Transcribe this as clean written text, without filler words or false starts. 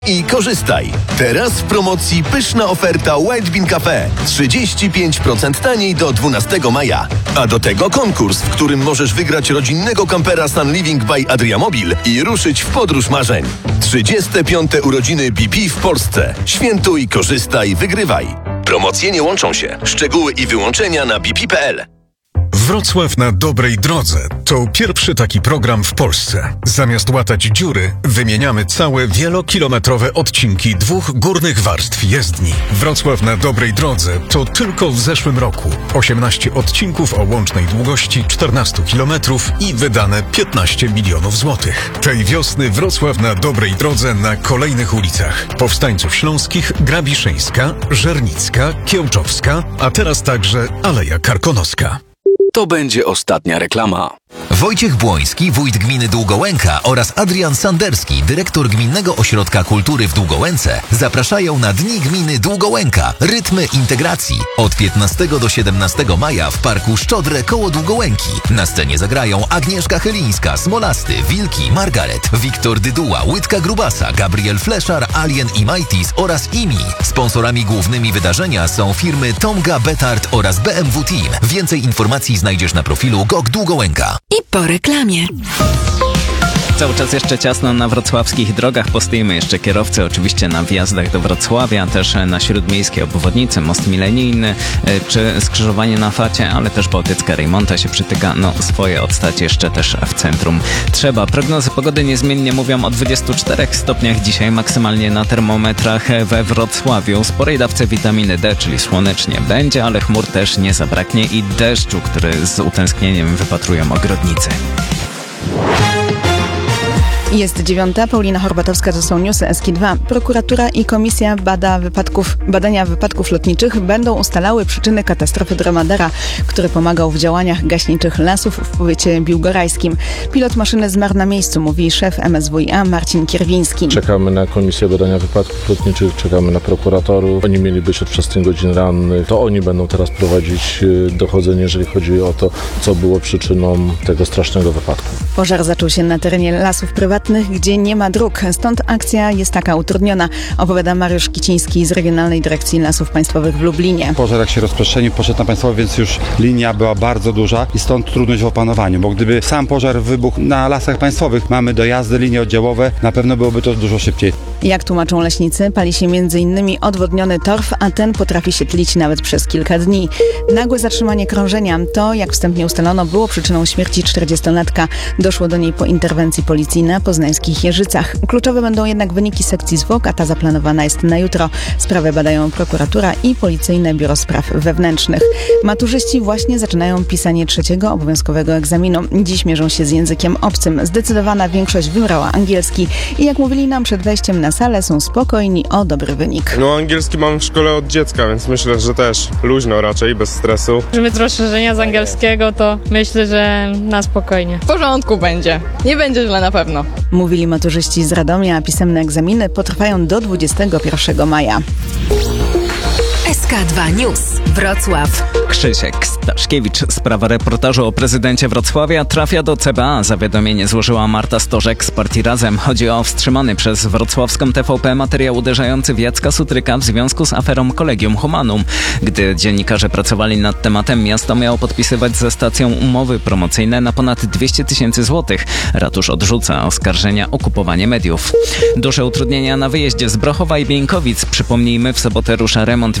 I korzystaj! Teraz w promocji pyszna oferta Wild Bean Cafe. 35% taniej do 12 maja. A do tego konkurs, w którym możesz wygrać rodzinnego kampera Sun Living by Adriamobil i ruszyć w podróż marzeń. 35. urodziny BP w Polsce. Świętuj, korzystaj, wygrywaj. Promocje nie łączą się. Szczegóły i wyłączenia na bp.pl. Wrocław na dobrej drodze to pierwszy taki program w Polsce. Zamiast łatać dziury, wymieniamy całe wielokilometrowe odcinki 2 górnych warstw jezdni. Wrocław na dobrej drodze to tylko w zeszłym roku 18 odcinków o łącznej długości 14 km i wydane 15 milionów złotych. Tej wiosny Wrocław na dobrej drodze na kolejnych ulicach: Powstańców Śląskich, Grabiszyńska, Żernicka, Kiełczowska, a teraz także Aleja Karkonoska. To będzie ostatnia reklama. Wojciech Błoński, wójt gminy Długołęka oraz Adrian Sanderski, dyrektor Gminnego Ośrodka Kultury w Długołęce, zapraszają na Dni Gminy Długołęka. Rytmy integracji. Od 15 do 17 maja w Parku Szczodre koło Długołęki. Na scenie zagrają Agnieszka Chylińska, Smolasty, Wilki, Margaret, Wiktor Dyduła, Łydka Grubasa, Gabriel Fleszar, Alien i Majtis oraz IMI. Sponsorami głównymi wydarzenia są firmy Tomga, Betard oraz BMW Team. Więcej informacji znajdziesz na profilu GOG Długołęka. I po reklamie. Cały czas jeszcze ciasno na wrocławskich drogach. Postoimy jeszcze kierowcy oczywiście na wjazdach do Wrocławia, też na śródmiejskiej obwodnicy, most milenijny czy skrzyżowanie na Facie, ale też Bałtycka Rejmonta się przytyka. Swoje odstać jeszcze też w centrum trzeba. Prognozy pogody niezmiennie mówią o 24 stopniach dzisiaj maksymalnie na termometrach we Wrocławiu. Sporej dawce witaminy D, czyli słonecznie będzie, ale chmur też nie zabraknie i deszczu, który z utęsknieniem wypatrują ogrodnicy. Jest 9. Paulina Horbatowska, to są newsy SK2. Prokuratura i Komisja Badania Wypadków Lotniczych będą ustalały przyczyny katastrofy Dromadera, który pomagał w działaniach gaśniczych lasów w powiecie biłgorajskim. Pilot maszyny zmarł na miejscu, mówi szef MSWiA Marcin Kierwiński. Czekamy na Komisję Badania Wypadków Lotniczych, czekamy na prokuratorów. Oni mieli być od 16 godzin rannych. To oni będą teraz prowadzić dochodzenie, jeżeli chodzi o to, co było przyczyną tego strasznego wypadku. Pożar zaczął się na terenie lasów prywatnych, gdzie nie ma dróg. Stąd akcja jest taka utrudniona, opowiada Mariusz Kiciński z Regionalnej Dyrekcji Lasów Państwowych w Lublinie. Pożar jak się rozprzestrzenił, poszedł na państwowe, więc już linia była bardzo duża i stąd trudność w opanowaniu, bo gdyby sam pożar wybuchł na lasach państwowych, mamy dojazdy, linie oddziałowe, na pewno byłoby to dużo szybciej. Jak tłumaczą leśnicy, pali się m.in. odwodniony torf, a ten potrafi się tlić nawet przez kilka dni. Nagłe zatrzymanie krążenia to, jak wstępnie ustalono, było przyczyną śmierci 40-latka. Doszło do niej po interwencji policji na poznańskich Jeżycach. Kluczowe będą jednak wyniki sekcji zwłok, a ta zaplanowana jest na jutro. Sprawę badają prokuratura i Policyjne Biuro Spraw Wewnętrznych. Maturzyści właśnie zaczynają pisanie 3. obowiązkowego egzaminu. Dziś mierzą się z językiem obcym. Zdecydowana większość wybrała angielski i jak mówili nam przed wejściem na salę, są spokojni o dobry wynik. Angielski mam w szkole od dziecka, więc myślę, że też luźno raczej, bez stresu. Metr rozszerzenia z angielskiego, to myślę, że na spokojnie. W porządku będzie. Nie będzie źle na pewno. Mówili maturzyści z Radomia, a pisemne egzaminy potrwają do 21 maja. SK2 News. Wrocław. Krzysiek Staszkiewicz. Sprawa reportażu o prezydencie Wrocławia trafia do CBA. Zawiadomienie złożyła Marta Stożek z Partii Razem. Chodzi o wstrzymany przez wrocławską TVP materiał uderzający w Jacka Sutryka w związku z aferą Collegium Humanum. Gdy dziennikarze pracowali nad tematem, miasto miało podpisywać ze stacją umowy promocyjne na ponad 200 000 złotych. Ratusz odrzuca oskarżenia o kupowanie mediów. Duże utrudnienia na wyjeździe z Brochowa i Bieńkowic. Przypomnijmy, w sobotę rusza remont